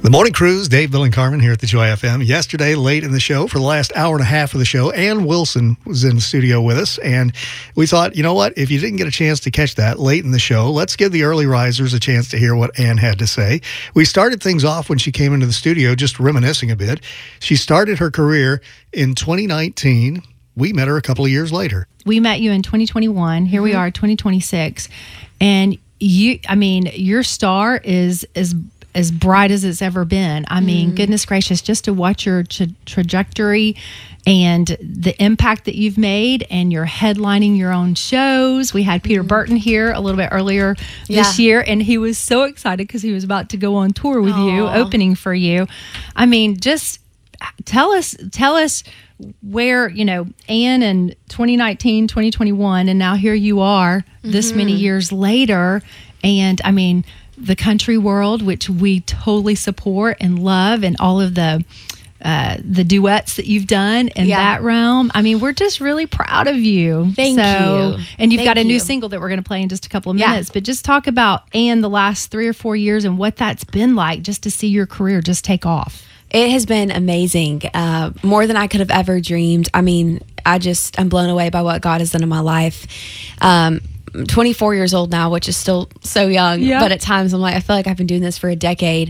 The Morning Cruise, Dave, Bill, and Carmen here at the Joy FM. Yesterday, late in the show, for the last hour and a half of the show, Ann Wilson was in the studio with us, and we thought, you know what, if you didn't get a chance to catch that late in the show, let's give the early risers a chance to hear what Ann had to say. We started things off when she came into the studio, just reminiscing a bit. She started her career in 2019. We met her a couple of years later. We met you in 2021. Here we are, 2026. And your star is as bright as it's ever been. I mean, goodness gracious, just to watch your trajectory and the impact that you've made, and you're headlining your own shows. We had Peter Burton here a little bit earlier this year, and he was so excited because he was about to go on tour with you, opening for you. I mean, just tell us where, Ann in 2019, 2021, and now here you are this many years later. And I mean, the country world, which we totally support and love, and all of the duets that you've done in that realm. I mean, we're just really proud of you. Thank you. And you've got a new single that we're going to play in just a couple of minutes. But just talk about Ann the last 3 or 4 years and what that's been like, just to see your career just take off. It has been amazing, more than I could have ever dreamed. I mean, I'm blown away by what God has done in my life. 24 years old now, which is still so young, but at times I'm like, I feel like I've been doing this for a decade.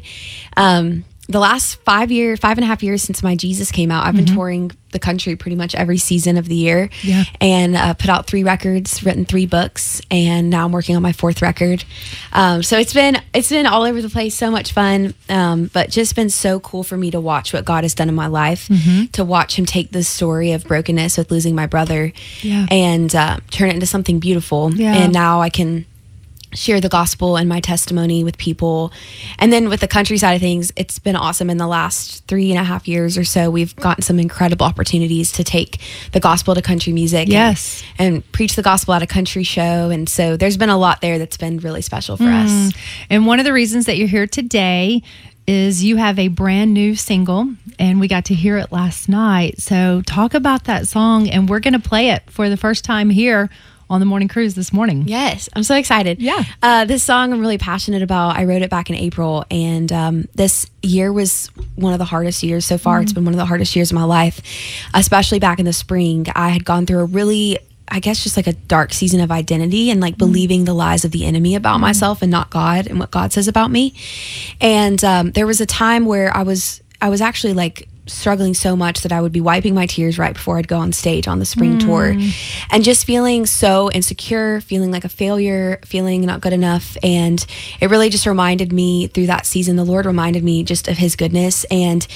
The last 5.5 years since My Jesus came out, I've been touring the country pretty much every season of the year, and put out 3 records, written 3 books, and now I'm working on my 4th record. So it's been all over the place, so much fun, but just been so cool for me to watch what God has done in my life, to watch Him take this story of brokenness with losing my brother, and turn it into something beautiful. And now I can share the gospel and my testimony with people. And then with the country side of things, it's been awesome. In the last 3.5 years or so, we've gotten some incredible opportunities to take the gospel to country music and preach the gospel at a country show. And so there's been a lot there that's been really special for us. And one of the reasons that you're here today is you have a brand new single, and we got to hear it last night. So talk about that song, and we're going to play it for the first time here on the Morning Cruise this morning. Yes, I'm so excited. This song I'm really passionate about. I wrote it back in April, and this year was one of the hardest years so far. It's been one of the hardest years of my life, especially back in the spring. I had gone through a really, I guess, just like a dark season of identity and like believing the lies of the enemy about myself and not God and what God says about me. And there was a time where I was actually like struggling so much that I would be wiping my tears right before I'd go on stage on the spring tour, and just feeling so insecure, feeling like a failure, feeling not good enough. And it really just reminded me through that season, the Lord reminded me just of His goodness, and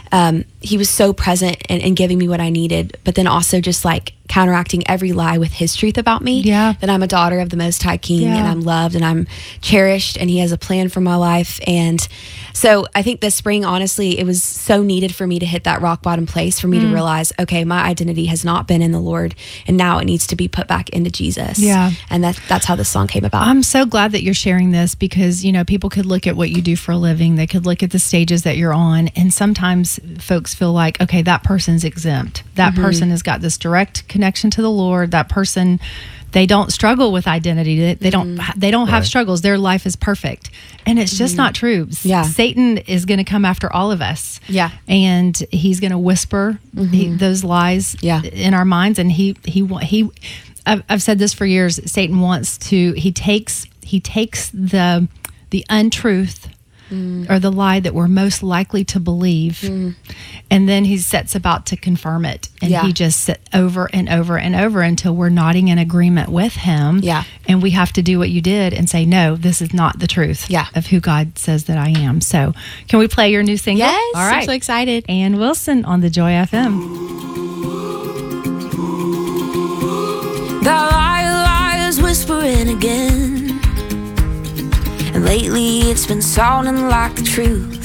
He was so present and giving me what I needed, but then also just like counteracting every lie with His truth about me, that I'm a daughter of the Most High King, and I'm loved and I'm cherished, and He has a plan for my life. And so I think this spring, honestly, it was so needed for me to hit that rock bottom place, for me to realize, okay, my identity has not been in the Lord, and now it needs to be put back into Jesus. And that's how this song came about. I'm so glad that you're sharing this, because people could look at what you do for a living, they could look at the stages that you're on, and sometimes folks feel like, okay, that person's exempt, that person has got this direct connection to the Lord, that person, they don't struggle with identity, they don't have struggles, their life is perfect. And it's just not true. Satan is going to come after all of us, and he's going to whisper those lies in our minds. And I've said this for years, Satan wants to, he takes the untruth or the lie that we're most likely to believe, and then he sets about to confirm it, and he just sits over and over and over until we're nodding in agreement with him, and we have to do what you did and say, no, this is not the truth of who God says that I am. So can we play your new single? Yes, all right. I'm so excited. Ann Wilson on the Joy FM. The liars whispering again, and lately it's been sounding like the truth.